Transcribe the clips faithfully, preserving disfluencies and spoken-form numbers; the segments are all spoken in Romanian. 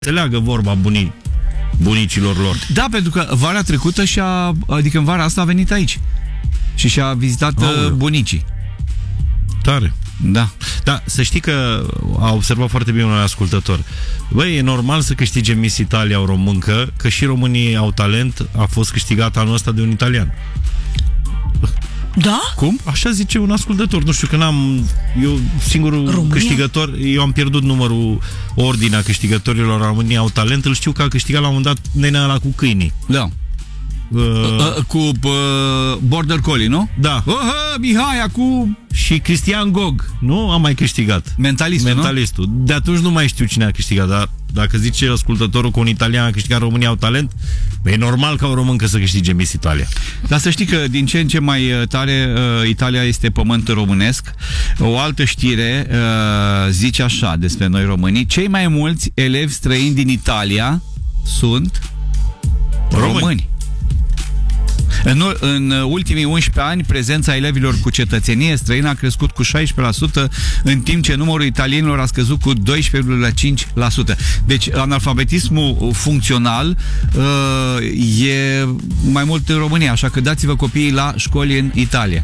Înțeleagă vorba bunii, bunicilor lor. Da, pentru că vara trecută și-a, adică în vara asta a venit aici și și-a vizitat Aoleu. bunicii. Tare. Da. Da, să știi că a observat foarte bine un ascultător. Băi, e normal să câștige Miss Italia o româncă, că și românii au talent, a fost câștigat anul ăsta de un italian. Da? Cum? Așa zice un ascultător. Nu știu, că n-am... Eu, singurul România? câștigător... Eu am pierdut numărul, ordinea câștigătorilor. România au talent. Îl știu că a câștigat la un moment dat nenea ăla cu câinii. Da. Uh, uh, cu uh, Border Collie, nu? Da. Uh, Mihai, cu... Și Cristian Gog, nu? A mai câștigat. Mentalistul, Mentalistul. Nu? De atunci nu mai știu cine a câștigat, dar dacă zice ascultătorul că un italian a câștigat, România au talent, e normal ca o româncă să câștige Miss Italia. Dar să știi că din ce în ce mai tare uh, Italia este pământ românesc. O altă știre uh, zice așa despre noi românii: cei mai mulți elevi străini din Italia sunt români. români. În, în ultimii unsprezece ani, prezența elevilor cu cetățenie străină a crescut cu șaisprezece la sută, în timp ce numărul italienilor a scăzut cu doisprezece virgulă cinci la sută. Deci, analfabetismul funcțional uh, e mai mult în România, așa că dați-vă copiii la școli în Italia.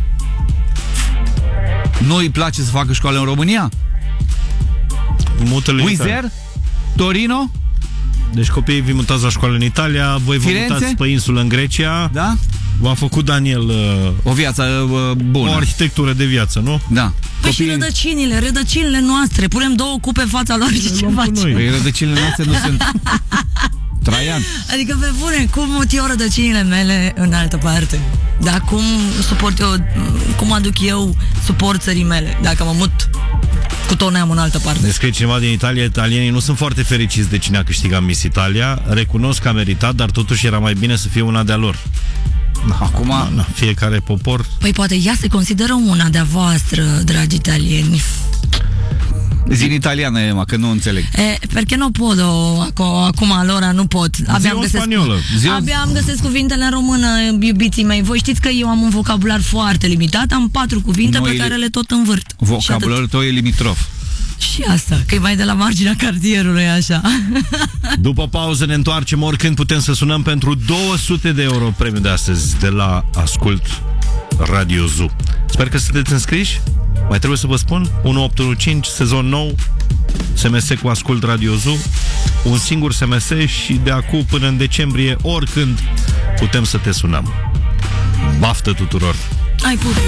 Nu îi place să facă școală în România? Mută-le Wizer? Torino? Deci copiii vi mutați la școală în Italia, voi vă Firenze? mutați pe insulă în Grecia. Da? V-a făcut Daniel uh, o viață uh, bună. O arhitectură de viață, nu? Da. Păi Copiii... și rădăcinile, rădăcinile noastre. Punem două cupe în fața lor și ce facem? Păi rădăcinile noastre nu sunt... Traian. Adică, pe bune, cum mut eu rădăcinile mele în altă parte? Dar cum suport eu, cum aduc eu suport țării mele, dacă mă mut cu tot neamul în altă parte? Ne scrie cineva din Italia: italienii nu sunt foarte fericiți de cine a câștigat Miss Italia. Recunosc că a meritat, dar totuși era mai bine să fie una de-a lor. Acum, na, fiecare popor. Păi poate ea se consideră una de-a voastră, dragi italieni. Zi în italiană, Emma, că nu înțeleg. E, perché non puedo, acum allora nu pot. Abia am găsesc, abia am găsesc cuvintele în română, iubiții mei. Voi știți că eu am un vocabular foarte limitat, am patru cuvinte Noi pe care le tot învârt. Vocabularul tău e limitrof. Și asta, că e mai de la marginea cartierului, așa. După pauză ne întoarcem, oricând putem să sunăm pentru două sute de euro premiul de astăzi de la Ascult Radio Zoo. Sper că sunteți înscriși. Mai trebuie să vă spun, unu opt unu cinci, sezon nou, S M S cu Ascult Radio Zoo, un singur S M S și de acum până în decembrie, oricând putem să te sunăm. Baftă tuturor! Ai pupiu!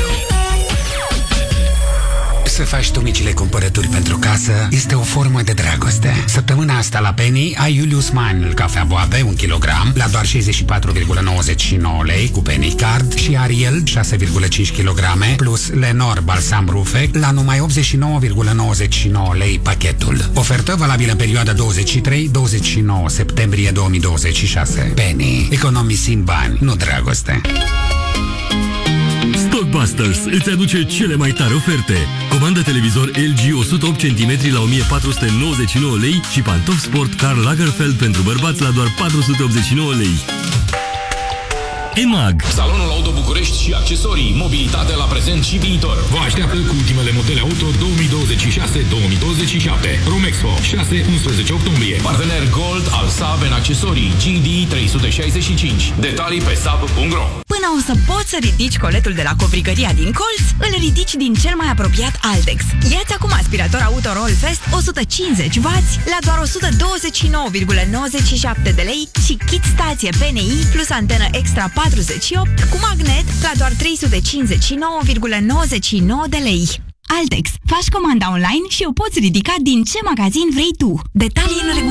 Să faci tu micile cumpărături pentru casă este o formă de dragoste. Săptămâna asta la Penny ai Julius Mann cafea boabe un kilogram la doar șaizeci și patru virgulă nouăzeci și nouă lei cu Penny Card și Ariel șase virgulă cinci kilograme plus Lenor balsam rufe la numai optzeci și nouă virgulă nouăzeci și nouă lei pachetul. Ofertă valabilă în perioada douăzeci și trei douăzeci și nouă septembrie două mii douăzeci și șase. Penny. Economisim bani, nu dragoste. Stockbusters îți aduce cele mai tare oferte. Comandă televizor L G o sută opt centimetri la o mie patru sute nouăzeci și nouă lei și pantofi sport Karl Lagerfeld pentru bărbați la doar patru sute optzeci și nouă lei. EMAG, Salonul Auto București și accesorii, mobilitate la prezent și viitor. Vă așteaptă cu ultimele modele auto două mii douăzeci și șase două mii douăzeci și șapte. Romexpo, șase unsprezece octombrie. Partener Gold al Saab în accesorii G D trei sute șaizeci și cinci. Detalii pe saab punct ro. Până o să poți să ridici coletul de la covrigăria din colț, îl ridici din cel mai apropiat Altex. Ia-ți acum aspirator Auto Roll Fest o sută cincizeci de wați la doar o sută douăzeci și nouă virgulă nouăzeci și șapte de lei și kit stație P N I plus antenă extra patruzeci și opt cu magnet la doar trei sute cincizeci și nouă virgulă nouăzeci și nouă de lei. Altex. Faci comanda online și o poți ridica din ce magazin vrei tu. Detalii în regulă.